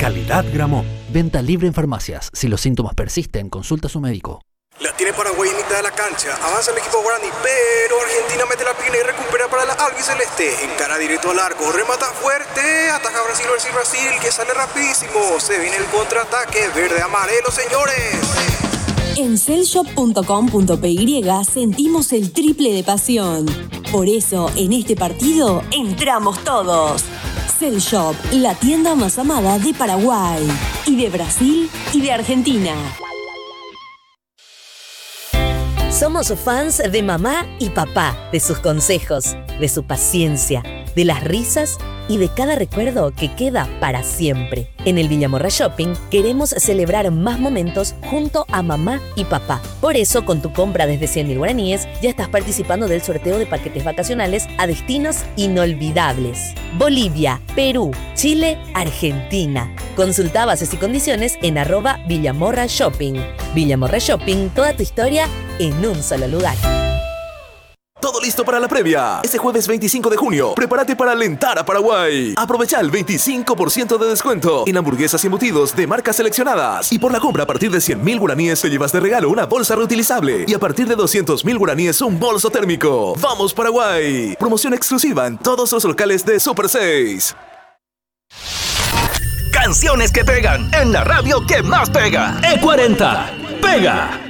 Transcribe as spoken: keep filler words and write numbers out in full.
Calidad Gramón. Venta libre en farmacias. Si los síntomas persisten, consulta a su médico. La tiene Paraguay en mitad de la cancha. Avanza el equipo guaraní, pero Argentina mete la pierna y recupera para la albiceleste. Encara directo al arco, remata fuerte. Ataja Brasil, Brasil, Brasil, que sale rapidísimo. Se viene el contraataque verde-amarelo, señores. En cellshop punto com punto p y sentimos el triple de pasión. Por eso, en este partido, entramos todos. Cellshop, la tienda más amada de Paraguay, y de Brasil, y de Argentina. Somos fans de mamá y papá, de sus consejos, de su paciencia, de las risas y de cada recuerdo que queda para siempre. En el Villamorra Shopping queremos celebrar más momentos junto a mamá y papá. Por eso, con tu compra desde cien mil guaraníes, ya estás participando del sorteo de paquetes vacacionales a destinos inolvidables. Bolivia, Perú, Chile, Argentina. Consulta bases y condiciones en arroba Villamorra Shopping. Villamorra Shopping, toda tu historia en un solo lugar. Todo listo para la previa. Este jueves veinticinco de junio, prepárate para alentar a Paraguay. Aprovecha el veinticinco por ciento de descuento en hamburguesas y embutidos de marcas seleccionadas. Y por la compra a partir de cien mil guaraníes te llevas de regalo una bolsa reutilizable. Y a partir de doscientos mil guaraníes un bolso térmico. ¡Vamos Paraguay! Promoción exclusiva en todos los locales de Super seis. Canciones que pegan en la radio que más pega. E cuarenta. Pega.